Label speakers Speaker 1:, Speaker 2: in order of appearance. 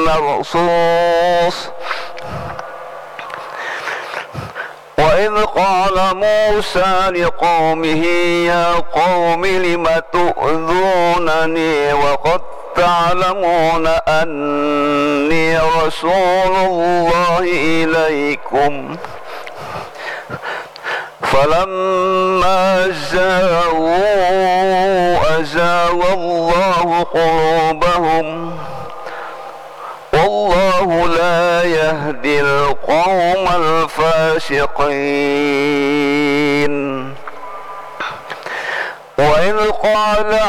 Speaker 1: مرصوص. وإذ قال موسى لقومه يا قوم لم تؤذونني وقد تعلمون أني رسول الله إليكم. فلما زاغوا أزاغ الله قلوبهم والله لا يهدي القوم الفاسقين. وإذ قال